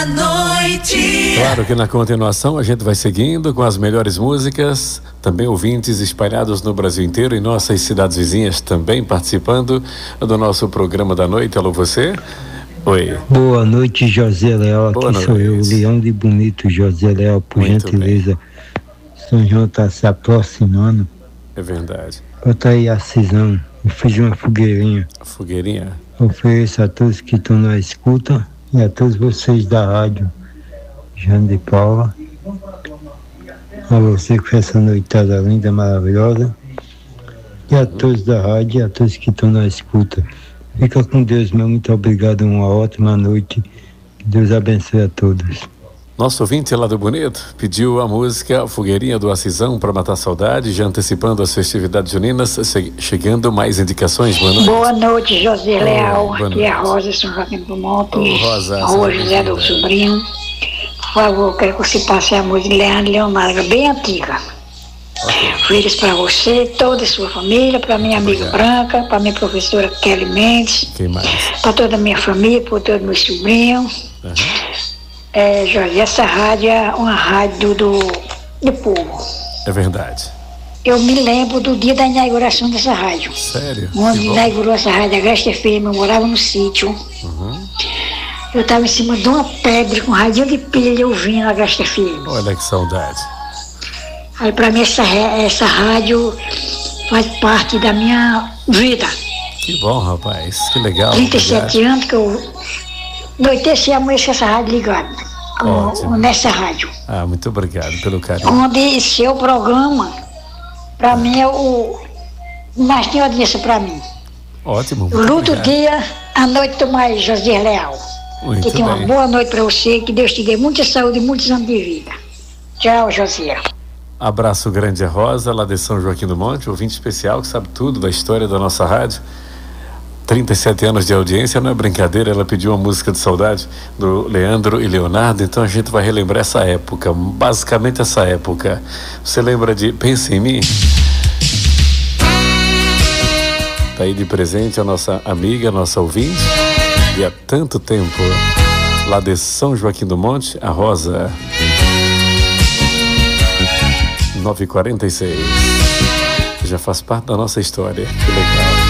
Noite. Claro que na continuação a gente vai seguindo com as melhores músicas, também ouvintes espalhados no Brasil inteiro e nossas cidades vizinhas também participando do nosso programa da noite. Alô, você? Oi. Boa noite, José Leal. Boa Aqui noite. sou eu, Leão de Bonito, José Leal, por Muito gentileza. São João está se aproximando. É verdade. Bota aí a cisão e fiz uma fogueirinha. Fogueirinha? Ofereço a todos que estão na escuta e a todos vocês da rádio Jane de Paula, a você que fez essa noitada linda, maravilhosa, e a todos da rádio e a todos que estão na escuta. Fica com Deus, meu muito obrigado, uma ótima noite, que Deus abençoe a todos. Nosso ouvinte lá do Bonito pediu a música Fogueirinha do Acisão para matar a saudade, já antecipando as festividades juninas, chegando mais indicações. Boa noite, José Leal. Aqui é a noite. Rosa, São Joaquim do Monte. Rosa, Rua José do Sobrinho. Por favor, quero que você passe a música de Leandro Leonardo, bem antiga. Filhos para você, toda a sua família, para minha amiga Branca, para minha professora Kelly Mendes, Quem mais? para toda a minha família, para todos meus sobrinhos. Jorge, essa rádio é uma rádio do povo. É verdade. Eu me lembro do dia da inauguração dessa rádio. Sério? Quando Que bom. inaugurou essa rádio, a Agreste FM, eu morava no sítio. Eu estava em cima de uma pedra com um radinho de pilha ouvindo a Agreste FM. Olha que saudade. Aí para mim essa rádio faz parte da minha vida. Que bom, rapaz. Que legal. 37 anos que eu anoiteci a música essa rádio ligada. Ótimo. Nessa rádio. Ah, muito obrigado pelo carinho. Onde seu programa, para mim, é o mais tem audiência para mim. Ótimo. Eu luto o dia, a noite do mais José Leal. Muito Que tenha uma bem. boa noite para você, que Deus te dê muita saúde e muitos anos de vida. Tchau, José. Abraço grande a Rosa, lá de São Joaquim do Monte, ouvinte especial que sabe tudo da história da nossa rádio. 37 anos de audiência, não é brincadeira, ela pediu uma música de saudade do Leandro e Leonardo, então a gente vai relembrar essa época, basicamente essa época. Você lembra de Pensa em Mim? Tá aí de presente a nossa amiga, a nossa ouvinte, de há tanto tempo, lá de São Joaquim do Monte, a Rosa. 9h46. Já faz parte da nossa história, que legal.